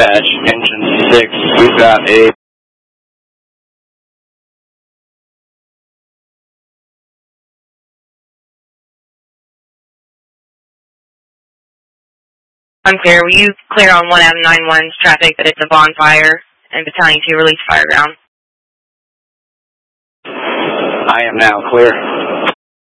dispatch, engine 6, we've got a... Unclear. Will you clear on 1 Adam 91's traffic that it's a bonfire and Battalion 2 release fire ground? I am now clear.